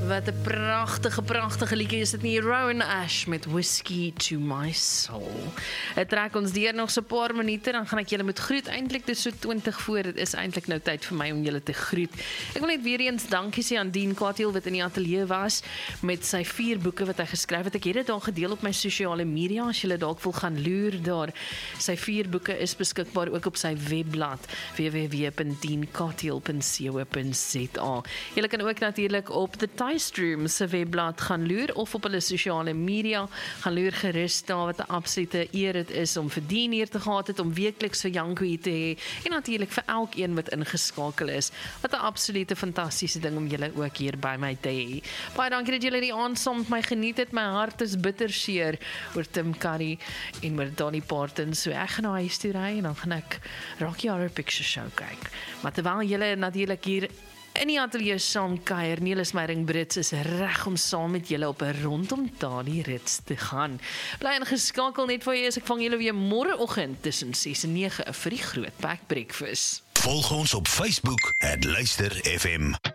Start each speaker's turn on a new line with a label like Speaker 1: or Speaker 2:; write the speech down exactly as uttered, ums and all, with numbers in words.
Speaker 1: Wat 'n pragtige, pragtige liedjie is dit nie, Rowan Ash met Whiskey to My Soul. Het trek ons deur nog so 'n paar minute, dan gaan ek julle met groet. Eintlik dis so twintig voor, dit is eintlik nou tyd vir my om julle te groet. Ek wil net weer eens dankie sê aan Dean Katiel wat in die ateljee was met sy vier boeke wat hy geskryf het. Ek het dit daar gedeel op my sosiale media, as julle dalk wil gaan loer daar. Sy vier boeke is beskikbaar ook op sy webblad w w w punt dean katiel punt co punt z a. Julle kan ook natuurlik op The Tystroom se webblad gaan loer of op hulle sosiale media gaan loer gerus daar, wat 'n absolute eer dit is om vir Dean hier te gehad het, om weekliks vir Janko hier te hê en natuurlik vir elkeen wat ingeskakel is. Wat 'n absolute fantastiese ding om julle ook hier by my te hê. Baie dankie dat julle die aand saam met my geniet het. My hart is bitterseer oor Tim Curry en oor Dolly Parton. So ek gaan na huis toe ry en dan gaan ek Rocky Horror Picture Show kyk. Maar terwyl julle natuurlik hier in die ateljee saam kuier, Nelis Meyering Brits is reg om saam met julle op 'n rondom daardie rits te gaan. Bly ingeskakel net vir julle, ek vang julle weer môreoggend tussen ses en nege vir die Groot Pack Breakfast.
Speaker 2: Volg ons op Facebook at Luister F M.